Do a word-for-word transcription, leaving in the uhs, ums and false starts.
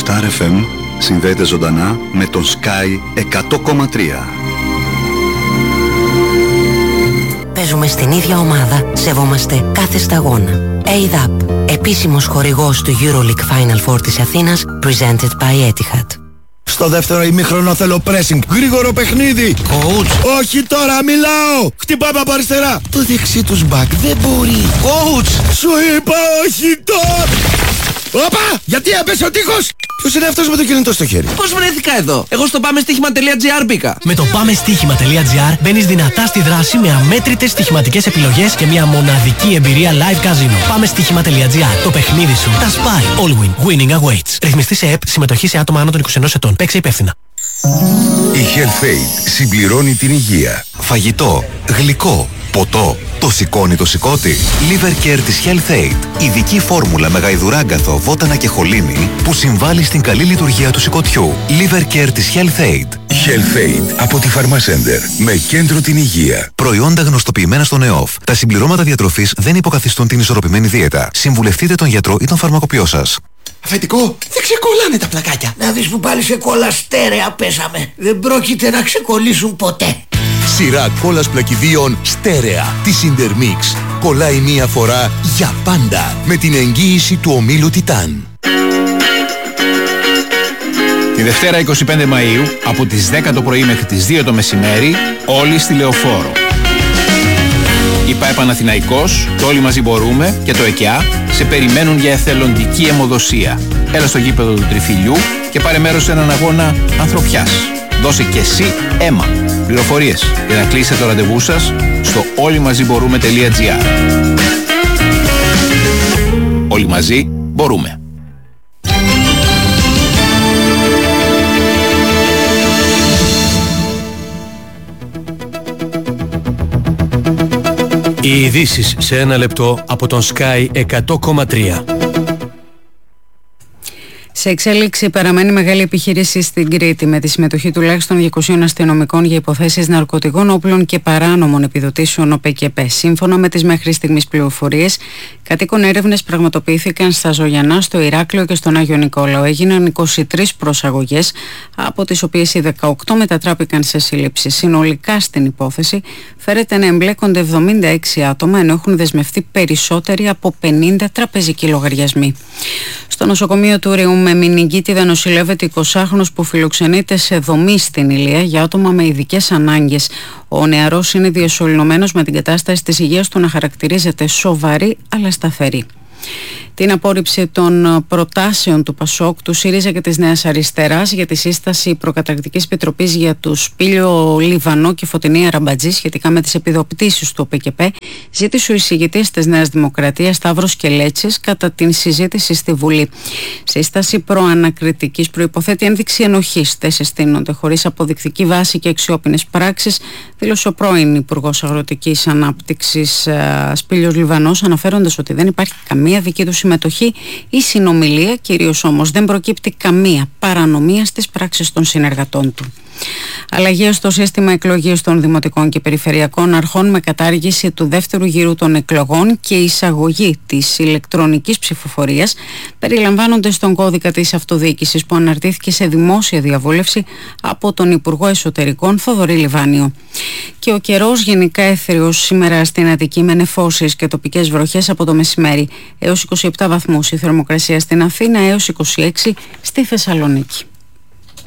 Star εφ εμ συνδέεται ζωντανά με τον Sky εκατό κόμμα τρία. Παίζουμε στην ίδια ομάδα, σεβόμαστε κάθε σταγόνα. έι ντι έι πι, επίσημος χορηγός του EuroLeague Final Four της Αθήνας, presented by Etihad. Στο δεύτερο ημίχρονο θέλω pressing. Γρήγορο παιχνίδι. Coach. Όχι τώρα, μιλάω. Χτυπάμε από αριστερά. Το δεξί τους μπακ δεν μπορεί. Coach. Σου είπα όχι τώρα. Όπα! Γιατί έπεσε ο τείχος! Ποιος είναι αυτός με το κινητό στο χέρι? Πώς βρέθηκα εδώ? Εγώ στο πάμε στοίχημα τελεία τζι άρ μπήκα. Με το πάμε στοίχημα τελεία τζι άρ μπαίνεις δυνατά στη δράση με αμέτρητες στοιχηματικές επιλογές και μια μοναδική εμπειρία live casino. Πάμε στοίχημα τελεία τζι άρ. Το παιχνίδι σου τα σπάει. All win. Winning awaits. Ρυθμιστή σε ΕΠ. Συμμετοχή σε άτομα άνω των είκοσι ενός ετών. Παίξε υπεύθυνα. Η HealthAid συμπληρώνει την υγεία. Φαγητό, γλυκό, ποτό. Το σηκώνει το σηκώτη. Liver Care της HealthAid. Ειδική φόρμουλα με γαϊδουράγκαθο, βότανα και χολίνη που συμβάλλει στην καλή λειτουργία του σηκωτιού. Liver Care της HealthAid. HealthAid από τη Pharmacenter. Με κέντρο την υγεία. Προϊόντα γνωστοποιημένα στον ΕΟΦ. Τα συμπληρώματα διατροφής δεν υποκαθιστούν την ισορροπημένη δίαιτα. Συμβουλευτείτε τον γιατρό ή τον φαρμακοποιό σας. Αφεντικό, δεν ξεκολλάνε τα πλακάκια. Να δεις που πάλι σε κόλλα στέρεα πέσαμε. Δεν πρόκειται να ξεκολλήσουν ποτέ. Σειρά κόλλας πλακιδίων στέρεα της Intermix. Κολλάει μία φορά για πάντα με την εγγύηση του ομίλου Τιτάν. Τη Δευτέρα εικοστή πέμπτη Μαΐου από τις δέκα το πρωί μέχρι τις δύο το μεσημέρι όλοι στη Λεωφόρο. Η ΠΑΕ Παναθηναϊκός, το Όλοι Μαζί Μπορούμε και το ΕΚΙΑ σε περιμένουν για εθελοντική αιμοδοσία. Έλα στο γήπεδο του Τριφυλιού και πάρε μέρος σε έναν αγώνα ανθρωπιάς. Δώσε και εσύ αίμα. Πληροφορίες για να κλείσετε το ραντεβού σας στο όλοι μαζί μπορούμε τελεία τζι άρ. Όλοι μαζί μπορούμε. Οι ειδήσεις σε ένα λεπτό από τον Sky εκατό κόμμα τρία. Σε εξέλιξη παραμένει μεγάλη επιχείρηση στην Κρήτη με τη συμμετοχή τουλάχιστον διακοσίων αστυνομικών για υποθέσεις ναρκωτικών όπλων και παράνομων επιδοτήσεων ΟΠΕΚΕΠΕ. Σύμφωνα με τις μέχρι στιγμής πληροφορίες, κατοίκων έρευνες πραγματοποιήθηκαν στα Ζωγιανά, στο Ηράκλειο και στον Άγιο Νικόλαο. Έγιναν είκοσι τρεις προσαγωγές, από τις οποίες οι δεκαοκτώ μετατράπηκαν σε σύλληψη. Συνολικά στην υπόθεση φέρεται να εμπλέκονται εβδομήντα έξι άτομα, ενώ έχουν δεσμευτεί περισσότεροι από πενήντα τραπεζικοί λογαριασμοί. Στο νοσοκομείο του Ρεού με μηνυγκίτιδα νοσηλεύεται εικοσάχρονος που φιλοξενείται σε δομή στην Ηλία για άτομα με ειδικές ανάγκες. Ο νεαρός είναι διασωληνωμένος με την κατάσταση της υγείας του να χαρακτηρίζεται σοβαρή αλλά σταθερή. Την απόρριψη των προτάσεων του ΠΑΣΟΚ, του ΣΥΡΙΖΑ και της Νέας Αριστεράς για τη σύσταση προκαταρκτικής επιτροπής για τους Πήλιο Λιβανό και Φωτεινή Αραμπατζή σχετικά με τις επιδοτήσεις του ΟΠΕΚΕΠΕ, ζήτησε ο εισηγητής της Νέας Δημοκρατίας Σταύρος Κελέτσης κατά την συζήτηση στη Βουλή. Σύσταση προανακριτικής προϋποθέτει ένδειξη ενοχής. Δεν συστήνονται χωρίς αποδεικτική βάση και αξιόπινες πράξεις, δήλωσε ο πρώην Υπουργός Αγροτικής Ανάπτυξης Σπήλιος Λιβανός, αναφέροντας ότι δεν υπάρχει καμία δική του συμμετοχή ή συνομιλία, κυρίως όμως δεν προκύπτει καμία παρανομία στις πράξεις των συνεργατών του. Αλλαγές στο σύστημα εκλογής των δημοτικών και περιφερειακών αρχών με κατάργηση του δεύτερου γύρου των εκλογών και εισαγωγή της ηλεκτρονικής ψηφοφορίας περιλαμβάνονται στον κώδικα της αυτοδιοίκησης που αναρτήθηκε σε δημόσια διαβούλευση από τον Υπουργό Εσωτερικών Θοδωρή Λιβάνιο. Και ο καιρός γενικά έθριος σήμερα στην Αττική με νεφώσεις και τοπικές βροχές από το μεσημέρι, έως είκοσι επτά βαθμούς η θερμοκρασία στην Αθήνα, έως είκοσι έξι στη Θεσσαλονίκη.